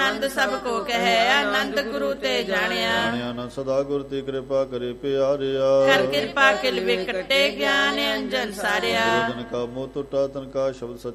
ਆਨੰਦ ਸਭ ਕੋ ਕਹੈ, ਆਨੰਦ ਗੁਰੂ ਤੇ ਜਾਣਿਆ। ਜਾਣਿਆ ਨ ਸਦਾ ਗੁਰ ਤੇ ਕਿਰਪਾ ਕਰੇ ਪਿਆਰਿਆ, ਕਰ ਕਿਰਪਾ ਕਿਲ ਵੇ ਕੱਟੇ ਗਿਆਨ ਅੰਜਨ ਸਾਰਿਆ। ਤਨ ਕਾ ਮੋਹ ਟੁੱਟਾ ਤਨ ਕਾ ਸ਼ਬਦ